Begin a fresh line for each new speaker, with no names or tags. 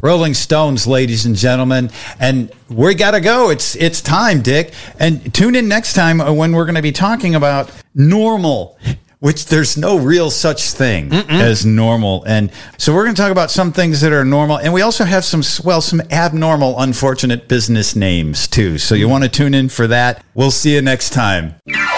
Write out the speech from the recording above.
Rolling Stones, ladies and gentlemen. And we got to go. It's time, Dick. And tune in next time when we're going to be talking about normal, which there's no real such thing as normal. And so we're going to talk about some things that are normal. And we also have some abnormal, unfortunate business names, too. So you want to tune in for that. We'll see you next time.